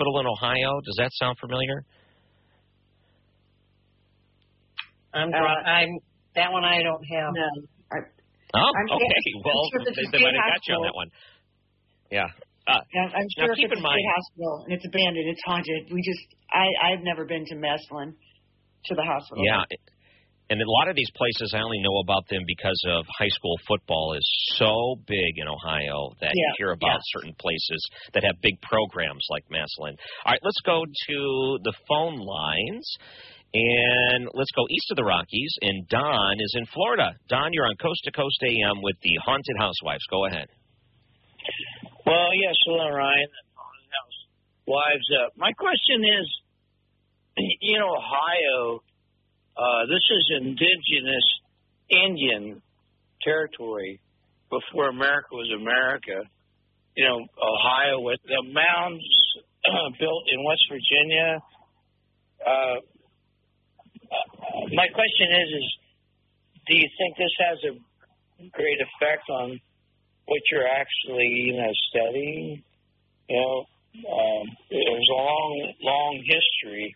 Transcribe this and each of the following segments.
Hospital in Ohio. Does that sound familiar? That one I don't have. No. Okay. Well, sure they might have got you on that one. Yeah. I'm sure now if keep it's in a mind, state hospital and it's abandoned, it's haunted. I've never been to Massillon, to the hospital. Yeah. And a lot of these places, I only know about them because of high school football is so big in Ohio that you hear about certain places that have big programs like Massillon. All right, let's go to the phone lines, and let's go east of the Rockies, and Don is in Florida. Don, you're on Coast to Coast AM with the Haunted Housewives. Go ahead. Well, yes, hello, Ryan. Haunted Housewives. My question is, in Ohio, this is indigenous Indian territory before America was America. Ohio with the mounds built in West Virginia. My question is, do you think this has a great effect on what you're actually, studying? There's a long history.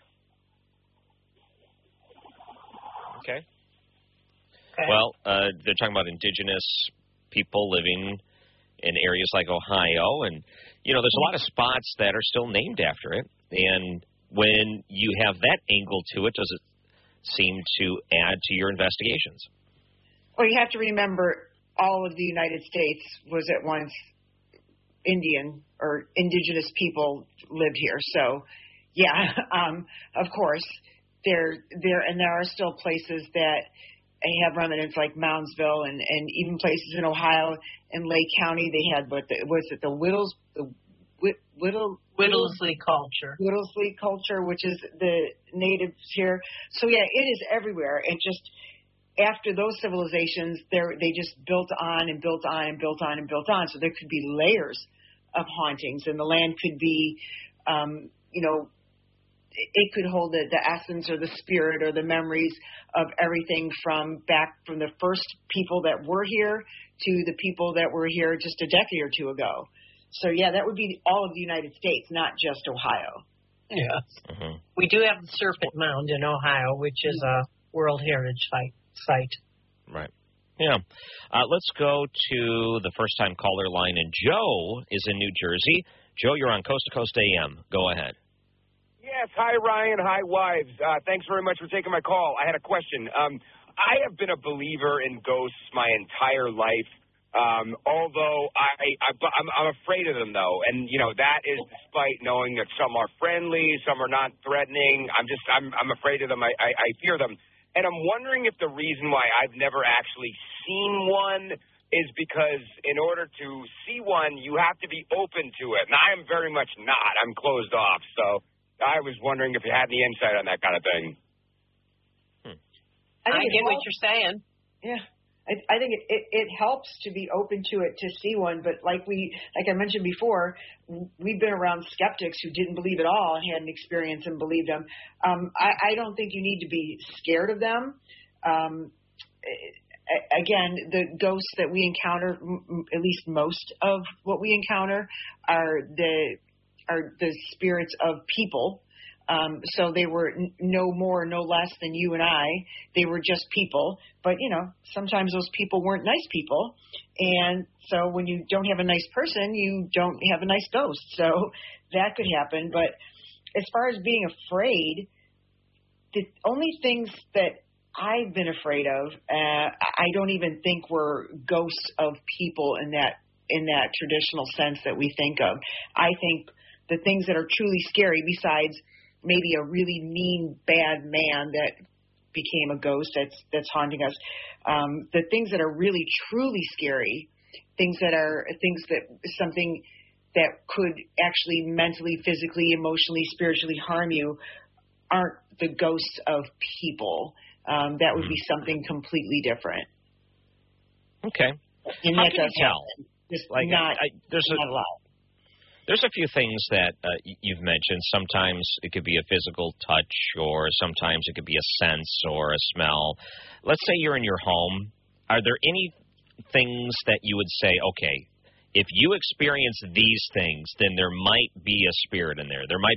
Okay. Well, they're talking about indigenous people living in areas like Ohio, and there's a lot of spots that are still named after it. And when you have that angle to it, does it seem to add to your investigations? Well, you have to remember all of the United States was at once Indian or indigenous people lived here. So, yeah, of course. There are still places that have remnants like Moundsville and even places in Ohio and Lake County. They had the Whittlesley culture. Whittlesley culture, which is the natives here. So yeah, it is everywhere. And just after those civilizations, they just built on and built on and built on and built on. So there could be layers of hauntings, and the land could be, it could hold the essence or the spirit or the memories of everything from the first people that were here to the people that were here just a decade or two ago. So, yeah, that would be all of the United States, not just Ohio. Yes. Mm-hmm. We do have the Serpent Mound in Ohio, which is a World Heritage Site. Right. Yeah. Let's go to the first-time caller line, and Joe is in New Jersey. Joe, you're on Coast to Coast AM. Go ahead. Yes, hi, Ryan. Hi, wives. Thanks very much for taking my call. I had a question. I have been a believer in ghosts my entire life, although I'm afraid of them, though. And, that is despite knowing that some are friendly, some are not threatening. I'm afraid of them. I fear them. And I'm wondering if the reason why I've never actually seen one is because in order to see one, you have to be open to it. And I am very much not. I'm closed off, so I was wondering if you had any insight on that kind of thing. I get what you're saying. Yeah. I think it helps to be open to it, to see one. But like I mentioned before, we've been around skeptics who didn't believe at all and had an experience and believed them. I don't think you need to be scared of them. Again, the ghosts that we encounter, at least most of what we encounter, are the spirits of people. So they were no more, no less than you and I. They were just people. But, sometimes those people weren't nice people. And so when you don't have a nice person, you don't have a nice ghost. So that could happen. But as far as being afraid, the only things that I've been afraid of, I don't even think were ghosts of people in that traditional sense that we think of. I think the things that are truly scary, besides maybe a really mean, bad man that became a ghost that's haunting us, the things that are really, truly scary, something that could actually mentally, physically, emotionally, spiritually harm you, aren't the ghosts of people. That would be something completely different. Okay. And how that can you tell? Just like, not a lot. There's a few things that you've mentioned. Sometimes it could be a physical touch, or sometimes it could be a sense or a smell. Let's say you're in your home. Are there any things that you would say, okay, if you experience these things, then there might be a spirit in there. There might